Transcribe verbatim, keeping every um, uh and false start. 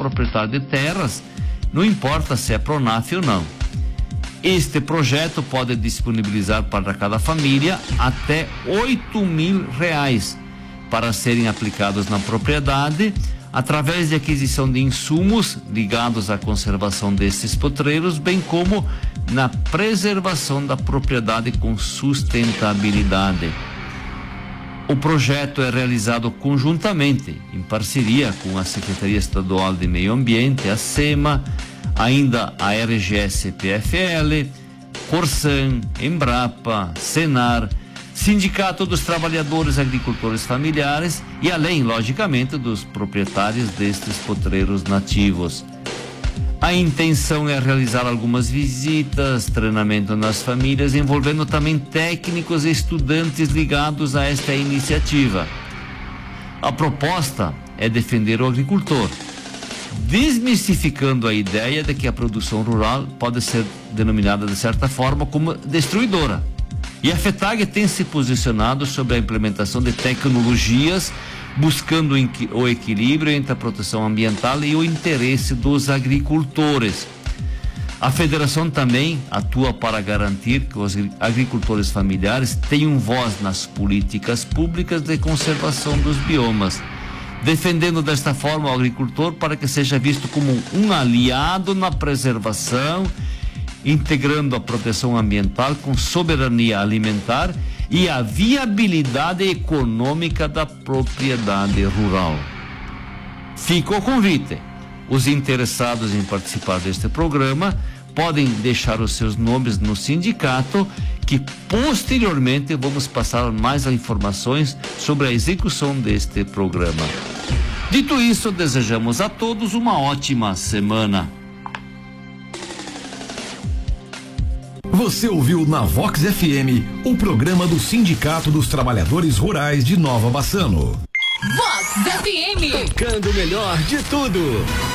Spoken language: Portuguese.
proprietário de terras, não importa se é Pronaf ou não. Este projeto pode disponibilizar para cada família até oito mil reais para serem aplicados na propriedade através de aquisição de insumos ligados à conservação destes potreiros, bem como na preservação da propriedade com sustentabilidade. O projeto é realizado conjuntamente, em parceria com a Secretaria Estadual de Meio Ambiente, a SEMA, ainda a R G S P F L, Corsan, Embrapa, Senar, Sindicato dos Trabalhadores Agricultores Familiares e além, logicamente, dos proprietários destes potreiros nativos. A intenção é realizar algumas visitas, treinamento nas famílias, envolvendo também técnicos e estudantes ligados a esta iniciativa. A proposta é defender o agricultor, desmistificando a ideia de que a produção rural pode ser denominada de certa forma como destruidora. E a FETAG tem se posicionado sobre a implementação de tecnologias, buscando o equilíbrio entre a proteção ambiental e o interesse dos agricultores. A federação também atua para garantir que os agricultores familiares tenham voz nas políticas públicas de conservação dos biomas, defendendo desta forma o agricultor para que seja visto como um aliado na preservação, integrando a proteção ambiental com soberania alimentar e a viabilidade econômica da propriedade rural. Fica o convite. Os interessados em participar deste programa podem deixar os seus nomes no sindicato, que posteriormente vamos passar mais informações sobre a execução deste programa. Dito isso, desejamos a todos uma ótima semana. Você ouviu na Vox F M o programa do Sindicato dos Trabalhadores Rurais de Nova Bassano. Vox F M. Tocando o melhor de tudo.